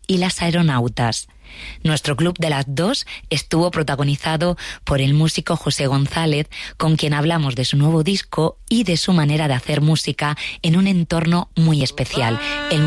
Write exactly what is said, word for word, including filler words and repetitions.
y las aeronautas. Nuestro club de las dos estuvo protagonizado por el músico José González, con quien hablamos de su nuevo disco y de su manera de hacer música en un entorno muy especial, el